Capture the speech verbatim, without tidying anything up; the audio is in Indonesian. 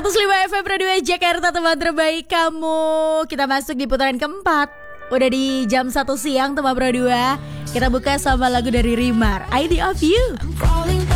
seratus lima F M Radio Jakarta, teman terbaik kamu. Kita masuk di putaran keempat. Udah di jam satu siang teman berdua. Kita buka sama lagu dari Rimar, I D of You.